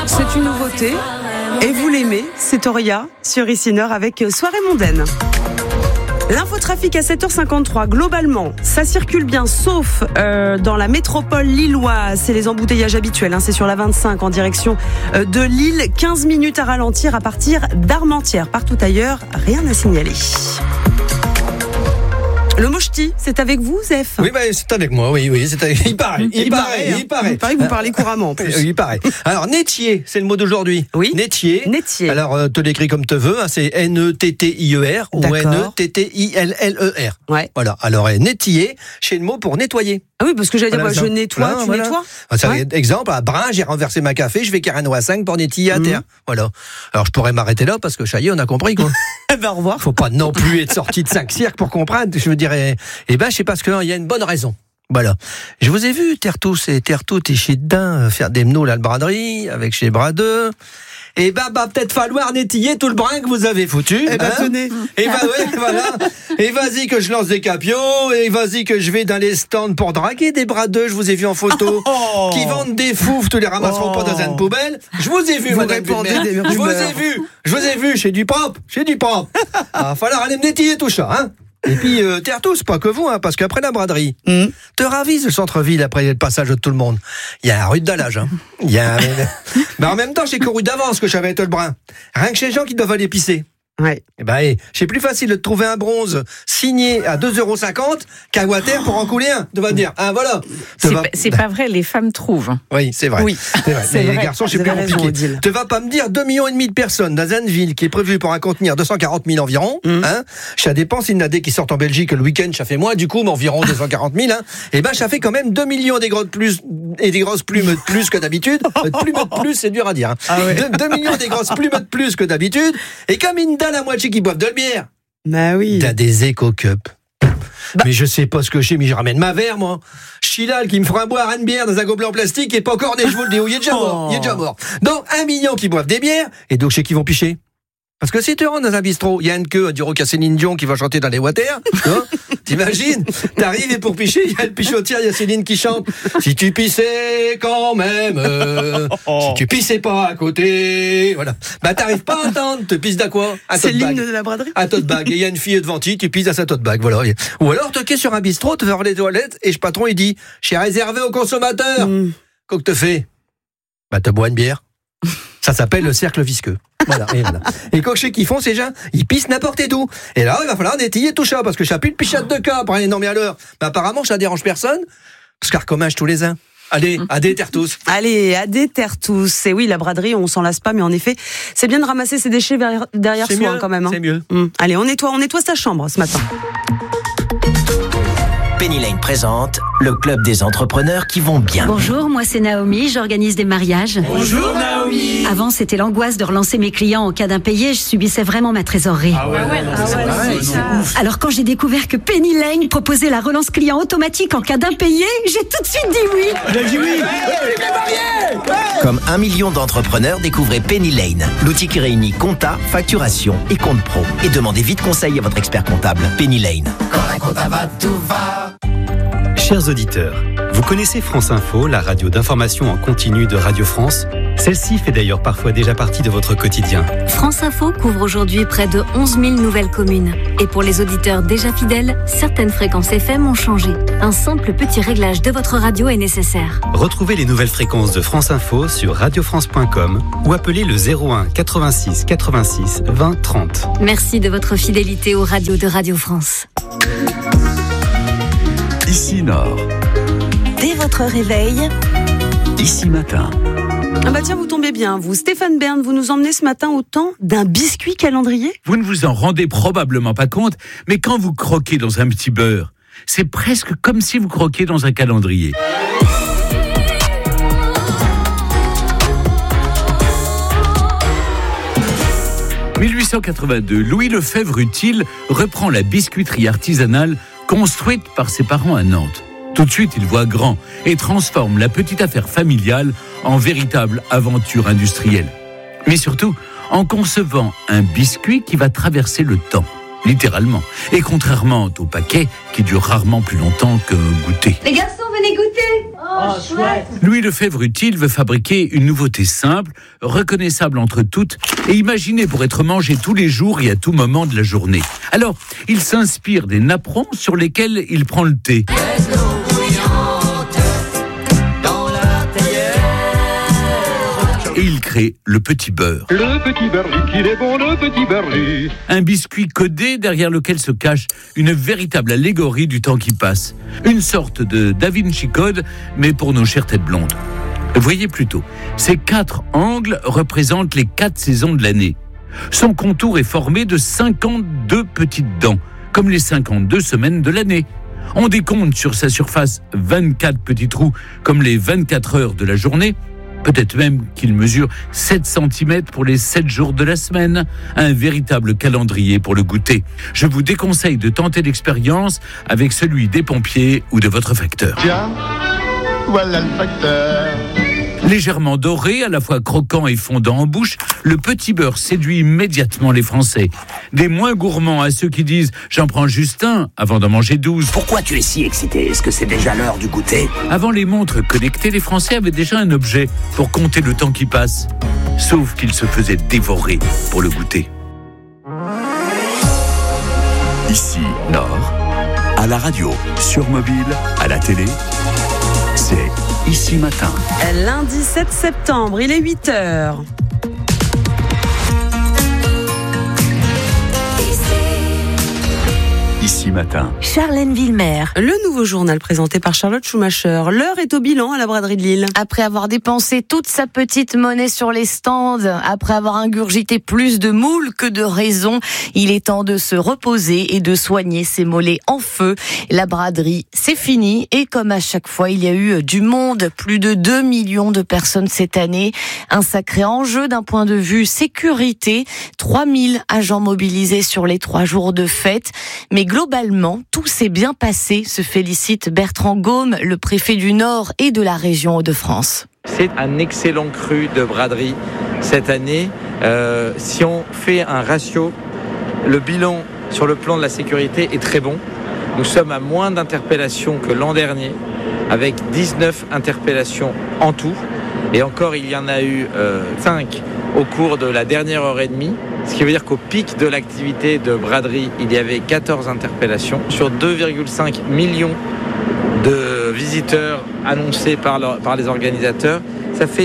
C'est une nouveauté et vous l'aimez, c'est Auria sur Ici Nord avec Soirée mondaine. L'infotrafic à 7h53, globalement, ça circule bien, sauf dans la métropole lilloise. C'est les embouteillages habituels, c'est sur la 25 en direction de Lille. 15 minutes à ralentir à partir d'Armentières. Partout ailleurs, rien à signaler. Le Mochti, c'est avec vous, Zef ? Oui, c'est avec moi, oui, il paraît. Il paraît que vous parlez couramment, en plus. Il paraît. Alors, Nettier, c'est le mot d'aujourd'hui. Oui. Nettier. Alors, te l'écris comme te veux, c'est Nettier ou Nettiller. Ouais. Voilà. Alors, Nettier, c'est le mot pour nettoyer. Ah oui, parce que j'allais dire, je nettoie, tu nettoies. Exemple, à Brun, j'ai renversé ma café, je vais Carreno à 5 pour nettier à terre. Voilà. Alors, je pourrais m'arrêter là, parce que ça y est, on a compris, quoi. Au revoir. Faut pas non plus être sorti de 5 cirques pour comprendre. Je veux dire, c'est parce qu'il y a une bonne raison. Voilà. Je vous ai vu, Tertous et chez Dain, faire des menots à la braderie, avec chez Bradeux. Peut-être falloir nettier tout le brin que vous avez foutu. Tenez. Voilà. Et vas-y que je lance des capiaux, et vas-y que je vais dans les stands pour draguer des bradeux, je vous ai vu en photo, qui vendent des foufs, tous les ramasseront pas dans une poubelle. Je vous ai vu, madame Bulmer. Je vous ai vu, chez du propre. Va falloir aller me nettier tout ça, Et puis, Tertous, pas que vous, parce qu'après la braderie, te ravise le centre-ville après le passage de tout le monde. Il y a un rue de dallage, Mais en même temps, j'ai couru d'avance que j'avais été le brin. Rien que chez les gens qui doivent aller pisser. Ouais. C'est plus facile de trouver un bronze signé à 2,50€ qu'un water pour en couler un. Tu vas dire, voilà. C'est pas vrai, les femmes trouvent. Oui, c'est vrai. Oui. C'est vrai. Mais les garçons, c'est plus compliqué. Tu vas pas me dire 2,5 millions de personnes dans une ville qui est prévue pour en contenir 240 000 environ. Ça dépend si il y qui sortent en Belgique le week-end, ça fait moins, du coup, mais environ 240 000. Ça fait quand même 2 millions des grosses plumes de plus que d'habitude. Plumes de plus, c'est dur à dire. 2 millions des grosses plumes de plus que d'habitude. Et comme il y a la moitié qui boivent de la bière. Bah oui. T'as des éco-cups. Mais je sais pas ce que je sais, mais je ramène ma verre, moi. Chilal qui me fera boire une bière dans un gobelet en plastique et pas encore des chevaux, il est déjà mort. Donc, 1 million qui boivent des bières, et donc chez qui vont picher. Parce que si tu rentres dans un bistrot, il y a une queue à Duro Céline Dion qui va chanter dans les waters, t'imagines? T'arrives et pour picher, il y a le pichotière, il y a Céline qui chante. Si tu pissais quand même, si tu pissais pas à côté, voilà. T'arrives pas à attendre, te pisses d'à quoi? C'est l'hymne de la braderie. À tote bag. Et il y a une fille devant toi, tu pisses à sa tote bag, voilà. Ou alors, toquer sur un bistrot, te faire les toilettes, et le patron, il dit, j'ai réservé aux consommateurs. Qu'est-ce que te fais? Te bois une bière. Ça s'appelle le cercle visqueux. Voilà. Et cochers qui font ces gens, ils pissent n'importe où. Et là, il va falloir nettier tout ça, parce que ça pue le pichette de cas. Non, mais alors, apparemment, ça dérange personne, parce qu'on recommence tous les uns. Allez, adé Tertous. Allez, adé Tertous. Et oui, la braderie, on s'en lasse pas, mais en effet, c'est bien de ramasser ses déchets derrière soi, mieux, quand même. C'est mieux. Allez, on nettoie sa chambre ce matin. Penny Lane présente le club des entrepreneurs qui vont bien. Bonjour, moi c'est Naomi, j'organise des mariages. Bonjour Naomi. Avant, c'était l'angoisse de relancer mes clients en cas d'impayé, je subissais vraiment ma trésorerie. Alors quand j'ai découvert que Penny Lane proposait la relance client automatique en cas d'impayé, j'ai tout de suite dit oui. Il a dit oui. Comme 1 million d'entrepreneurs, découvrez Penny Lane, l'outil qui réunit compta, facturation et compte pro. Et demandez vite conseil à votre expert comptable. Penny Lane. Quand un compta va, tout va. Chers auditeurs, vous connaissez France Info, la radio d'information en continu de Radio France? Celle-ci fait d'ailleurs parfois déjà partie de votre quotidien. France Info couvre aujourd'hui près de 11 000 nouvelles communes. Et pour les auditeurs déjà fidèles, certaines fréquences FM ont changé. Un simple petit réglage de votre radio est nécessaire. Retrouvez les nouvelles fréquences de France Info sur radiofrance.com ou appelez le 01 86 86 20 30. Merci de votre fidélité aux radios de Radio France. Ici Nord. Dès votre réveil. Ici Matin. Tiens, vous tombez bien, vous. Stéphane Bern, vous nous emmenez ce matin au temps d'un biscuit calendrier? Vous ne vous en rendez probablement pas compte, mais quand vous croquez dans un petit beurre, c'est presque comme si vous croquiez dans un calendrier. « 1882, Louis Lefebvre-Utile reprend la biscuiterie artisanale construite par ses parents à Nantes. Tout de suite, il voit grand et transforme la petite affaire familiale en véritable aventure industrielle. Mais surtout, en concevant un biscuit qui va traverser le temps, littéralement. Et contrairement au paquet, qui dure rarement plus longtemps qu'un goûter. Les garçons, venez goûter. Louis Lefebvre-Utile veut fabriquer une nouveauté simple, reconnaissable entre toutes et imaginée pour être mangée tous les jours et à tout moment de la journée. Alors, il s'inspire des napperons sur lesquels il prend le thé. Et il crée le petit beurre. Le petit beurre, qu'il est bon, le petit beurre. Un biscuit codé derrière lequel se cache une véritable allégorie du temps qui passe. Une sorte de Da Vinci Code, mais pour nos chères têtes blondes. Voyez plutôt, ces 4 angles représentent les 4 saisons de l'année. Son contour est formé de 52 petites dents, comme les 52 semaines de l'année. On décompte sur sa surface 24 petits trous, comme les 24 heures de la journée. Peut-être même qu'il mesure 7 cm pour les 7 jours de la semaine. Un véritable calendrier pour le goûter. Je vous déconseille de tenter l'expérience avec celui des pompiers ou de votre facteur. Tiens, voilà le facteur. Légèrement doré, à la fois croquant et fondant en bouche, le petit beurre séduit immédiatement les Français. Des moins gourmands à ceux qui disent « j'en prends juste un avant d'en manger 12 ». Pourquoi tu es si excité ? Est-ce que c'est déjà l'heure du goûter ? Avant les montres connectées, les Français avaient déjà un objet pour compter le temps qui passe. Sauf qu'ils se faisaient dévorer pour le goûter. Ici, Nord, à la radio, sur mobile, à la télé, c'est Ici Matin. Lundi 7 septembre, il est 8h. Ici Matin. Charlène Villemer. Le nouveau journal présenté par Charlotte Schumacher. L'heure est au bilan à la braderie de Lille. Après avoir dépensé toute sa petite monnaie sur les stands, après avoir ingurgité plus de moules que de raisons, il est temps de se reposer et de soigner ses mollets en feu. La braderie, c'est fini et comme à chaque fois, il y a eu du monde. Plus de 2 millions de personnes cette année. Un sacré enjeu d'un point de vue sécurité. 3000 agents mobilisés sur les 3 jours de fête. Mais globalement, tout s'est bien passé, se félicite Bertrand Gaume, le préfet du Nord et de la région Hauts-de-France. C'est un excellent cru de braderie cette année. Si on fait un ratio, le bilan sur le plan de la sécurité est très bon. Nous sommes à moins d'interpellations que l'an dernier, avec 19 interpellations en tout. Et encore, il y en a eu 5 au cours de la dernière heure et demie. Ce qui veut dire qu'au pic de l'activité de braderie, il y avait 14 interpellations sur 2,5 millions de visiteurs annoncés par les organisateurs. Ça fait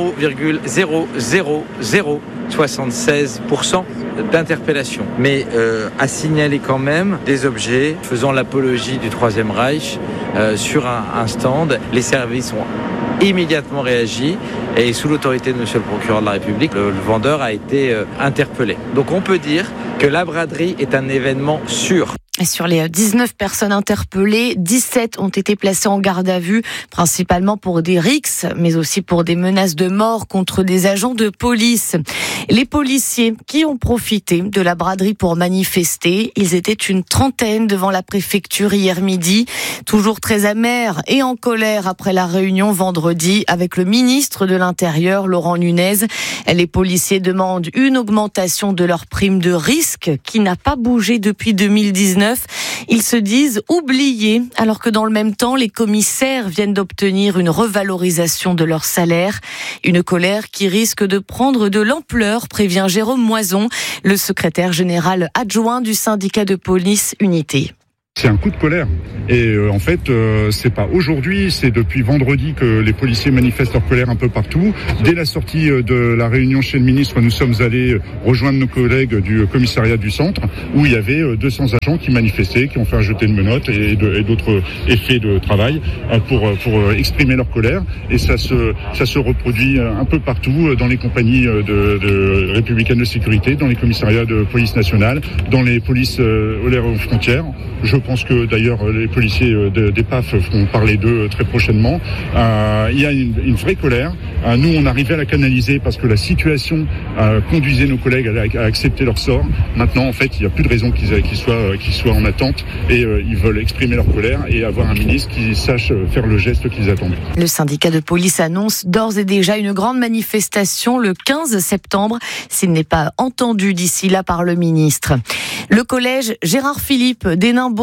0,00076% d'interpellations. Mais à signaler quand même des objets faisant l'apologie du Troisième Reich sur un stand. Les services ont immédiatement réagi et sous l'autorité de monsieur le procureur de la République, le vendeur a été interpellé. Donc on peut dire que la braderie est un événement sûr. Et sur les 19 personnes interpellées, 17 ont été placées en garde à vue, principalement pour des rixes, mais aussi pour des menaces de mort contre des agents de police. Les policiers qui ont profité de la braderie pour manifester, ils étaient une trentaine devant la préfecture hier midi, toujours très amers et en colère après la réunion vendredi avec le ministre de l'Intérieur, Laurent Nunez. Les policiers demandent une augmentation de leur prime de risque qui n'a pas bougé depuis 2019. Ils se disent oubliés, alors que dans le même temps, les commissaires viennent d'obtenir une revalorisation de leur salaire. Une colère qui risque de prendre de l'ampleur, prévient Jérôme Moison, le secrétaire général adjoint du syndicat de police Unité. C'est un coup de colère et en fait c'est pas aujourd'hui, c'est depuis vendredi que les policiers manifestent leur colère un peu partout. Dès la sortie de la réunion chez le ministre, nous sommes allés rejoindre nos collègues du commissariat du centre où il y avait 200 agents qui manifestaient, qui ont fait un jeté de menottes et d'autres effets de travail pour exprimer leur colère et ça se reproduit un peu partout dans les compagnies de républicaines de sécurité, dans les commissariats de police nationale, dans les polices aux frontières. Je pense que d'ailleurs les policiers des PAF feront parler d'eux très prochainement. Il y a une vraie colère. Nous, on arrivait à la canaliser parce que la situation conduisait nos collègues à accepter leur sort. Maintenant, en fait, il n'y a plus de raison qu'ils soient en attente et ils veulent exprimer leur colère et avoir un ministre qui sache faire le geste qu'ils attendent. Le syndicat de police annonce d'ores et déjà une grande manifestation le 15 septembre, s'il n'est pas entendu d'ici là par le ministre. Le collège Gérard Philippe d'Hénin-Beaumont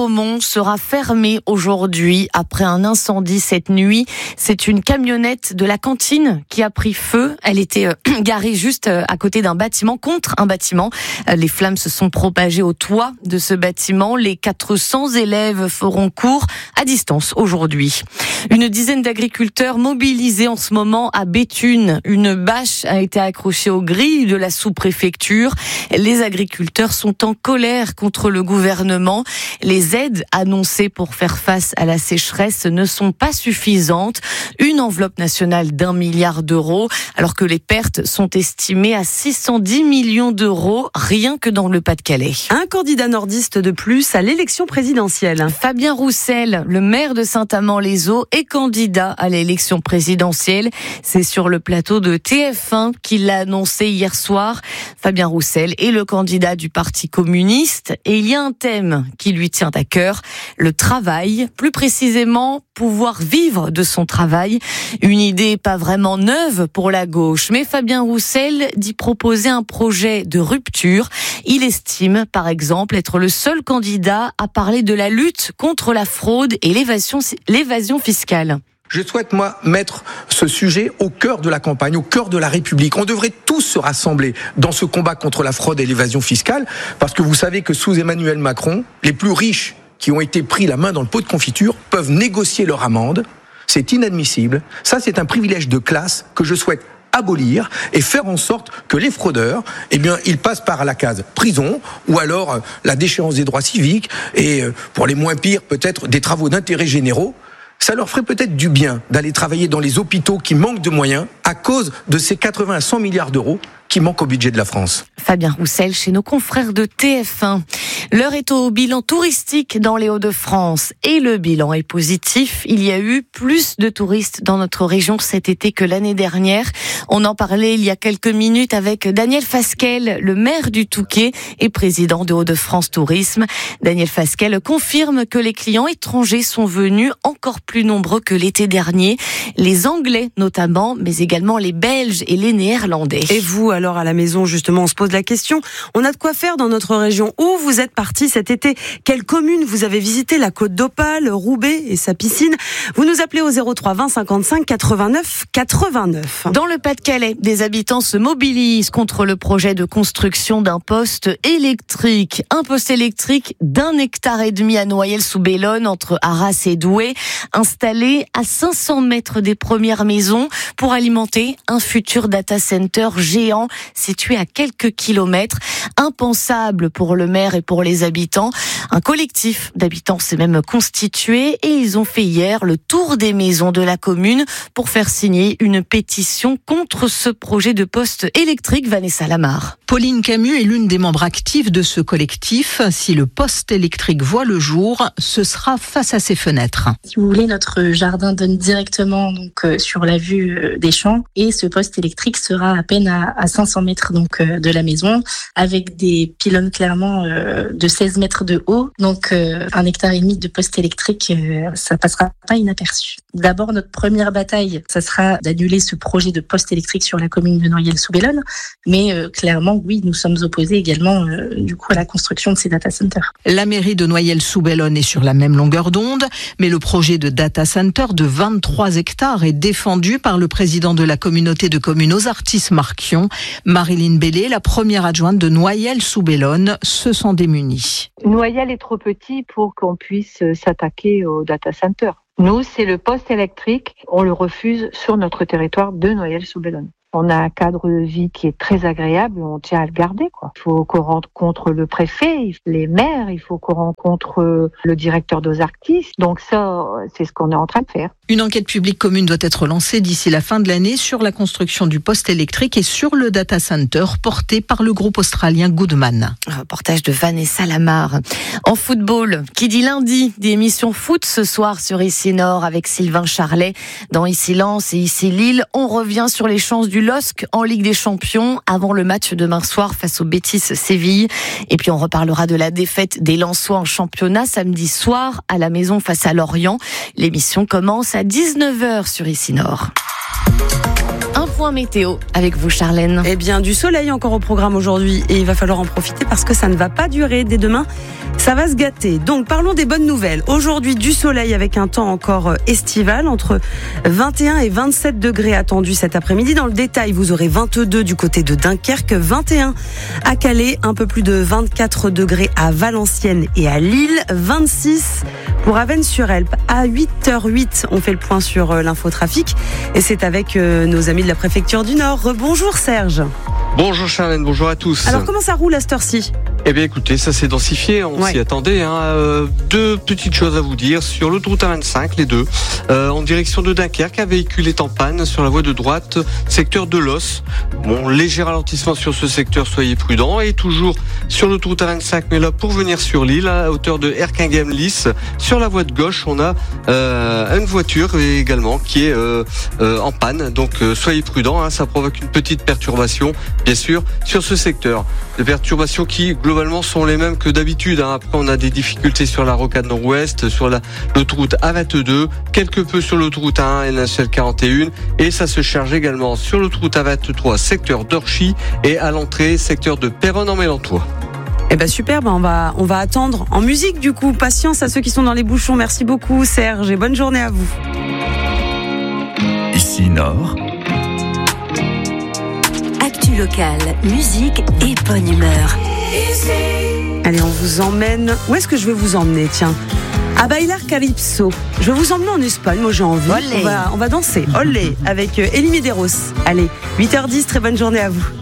Romont sera fermée aujourd'hui après un incendie cette nuit. C'est une camionnette de la cantine qui a pris feu. Elle était garée juste à côté d'un bâtiment, contre un bâtiment. Les flammes se sont propagées au toit de ce bâtiment. Les 400 élèves feront cours à distance aujourd'hui. Une dizaine d'agriculteurs mobilisés en ce moment à Béthune. Une bâche a été accrochée aux grilles de la sous-préfecture. Les agriculteurs sont en colère contre le gouvernement. Les aides annoncées pour faire face à la sécheresse ne sont pas suffisantes. Une enveloppe nationale d'1 milliard d'euros, alors que les pertes sont estimées à 610 millions d'euros, rien que dans le Pas-de-Calais. Un candidat nordiste de plus à l'élection présidentielle. Fabien Roussel, le maire de Saint-Amand-les-Eaux, est candidat à l'élection présidentielle. C'est sur le plateau de TF1 qu'il l'a annoncé hier soir. Fabien Roussel est le candidat du Parti communiste et il y a un thème qui lui tient à cœur, le travail, plus précisément pouvoir vivre de son travail. Une idée pas vraiment neuve pour la gauche, mais Fabien Roussel dit proposer un projet de rupture. Il estime, par exemple, être le seul candidat à parler de la lutte contre la fraude et l'évasion fiscale. Je souhaite, moi, mettre ce sujet au cœur de la campagne, au cœur de la République. On devrait tous se rassembler dans ce combat contre la fraude et l'évasion fiscale, parce que vous savez que sous Emmanuel Macron, les plus riches qui ont été pris la main dans le pot de confiture peuvent négocier leur amende. C'est inadmissible. Ça, c'est un privilège de classe que je souhaite abolir et faire en sorte que les fraudeurs, ils passent par la case prison ou alors la déchéance des droits civiques et, pour les moins pires, peut-être des travaux d'intérêt généraux. Ça leur ferait peut-être du bien d'aller travailler dans les hôpitaux qui manquent de moyens à cause de ces 80 à 100 milliards d'euros qui manquent au budget de la France. Fabien Roussel chez nos confrères de TF1. L'heure est au bilan touristique dans les Hauts-de-France et le bilan est positif. Il y a eu plus de touristes dans notre région cet été que l'année dernière. On en parlait il y a quelques minutes avec Daniel Fasquelle, le maire du Touquet et président de Hauts-de-France Tourisme. Daniel Fasquelle confirme que les clients étrangers sont venus encore plus nombreux que l'été dernier. Les Anglais notamment, mais également les Belges et les Néerlandais. Et vous, alors à la maison, justement, on se pose la question. On a de quoi faire dans notre région. Où vous êtes parti cet été? Quelle commune vous avez visité? La Côte d'Opale, Roubaix et sa piscine? Vous nous appelez au 03 20 55 89 89. Dans le Pas-de-Calais, des habitants se mobilisent contre le projet de construction d'un poste électrique. Un poste électrique d'1,5 hectare à Noyelles-sous-Bellone, entre Arras et Douai, installé à 500 mètres des premières maisons pour alimenter un futur data center géant situé à quelques kilomètres. Impensable pour le maire et pour les habitants. Un collectif d'habitants s'est même constitué et ils ont fait hier le tour des maisons de la commune pour faire signer une pétition contre ce projet de poste électrique. Vanessa Lamar. Pauline Camus est l'une des membres actives de ce collectif. Si le poste électrique voit le jour, ce sera face à ses fenêtres. Si vous voulez, notre jardin donne directement sur la vue des champs et ce poste électrique sera à peine à 500 mètres de la maison, avec des pylônes clairement de 16 mètres de haut. Donc 1,5 hectare de poste électrique, ça passera pas inaperçu. D'abord, notre première bataille, ça sera d'annuler ce projet de poste électrique sur la commune de Noyelles-sous-Bellone. Mais clairement, oui, nous sommes opposés également à la construction de ces data centers. La mairie de Noyelles-sous-Bellone est sur la même longueur d'onde, mais le projet de data center de 23 hectares est défendu par le président de la communauté de communes Ozartis-Marquion. Marilyn Bellé, la première adjointe de Noyelles-sous-Bellone, se sent démunie. Noyelles est trop petit pour qu'on puisse s'attaquer au data center. Nous, c'est le poste électrique, on le refuse sur notre territoire de Noyelles-sous-Bellone. On a un cadre de vie qui est très agréable, on tient à le garder, quoi. Il faut qu'on rencontre le préfet, les maires, il faut qu'on rencontre le directeur d'Ozartis. Donc ça, c'est ce qu'on est en train de faire. Une enquête publique commune doit être lancée d'ici la fin de l'année sur la construction du poste électrique et sur le data center porté par le groupe australien Goodman. Un reportage de Vanessa Lamar. En football, qui dit lundi, des émissions foot ce soir sur Ici Nord avec Sylvain Charlet. Dans Ici Lens et Ici Lille, on revient sur les chances du LOSC en Ligue des Champions avant le match demain soir face au Betis Séville. Et puis on reparlera de la défaite des Lensois en championnat samedi soir à la maison face à Lorient. L'émission commence à 19h sur Ici Nord. point météo avec vous, Charlène. Eh bien, du soleil encore au programme aujourd'hui et il va falloir en profiter parce que ça ne va pas durer. Dès demain, ça va se gâter. Donc, parlons des bonnes nouvelles. Aujourd'hui, du soleil avec un temps encore estival, entre 21 et 27 degrés attendus cet après-midi. Dans le détail, vous aurez 22 du côté de Dunkerque, 21 à Calais, un peu plus de 24 degrés à Valenciennes et à Lille, 26 pour Avesnes-sur-Helpe. À 8h08, on fait le point sur l'infotrafic et c'est avec nos amis de la préfecture du Nord. Bonjour Serge. Bonjour Charlène, bonjour à tous. Alors comment ça roule à cette heure-ci ? Eh bien écoutez, ça s'est densifié, on s'y attendait. Deux petites choses à vous dire. Sur l'autoroute A25, les deux, en direction de Dunkerque, un véhicule est en panne sur la voie de droite, secteur de Los. Bon, léger ralentissement sur ce secteur, soyez prudents. Et toujours sur l'autoroute A25, mais là pour venir sur l'île, à hauteur de Erquinghem-Lys, sur la voie de gauche, on a une voiture également qui est en panne. Donc soyez prudents, ça provoque une petite perturbation, bien sûr, sur ce secteur. Des perturbations qui globalement sont les mêmes que d'habitude. Après, on a des difficultés sur la rocade nord-ouest, sur l'autoroute A22, quelque peu sur l'autoroute A1 et la nationale 41, et ça se charge également sur l'autoroute A23, secteur d'Orchy, et à l'entrée, secteur de Péronne-en-Mélantois. Eh ben super, on va attendre en musique du coup. Patience à ceux qui sont dans les bouchons. Merci beaucoup Serge et bonne journée à vous. Ici Nord. Actu locale, musique et bonne humeur. Allez, on vous emmène. Où est-ce que je vais vous emmener, tiens? À Bailar Calypso. Je vais vous emmener en Espagne, moi j'ai envie. On va danser. Olé, avec Elie Medeiros. Allez, 8h10, très bonne journée à vous.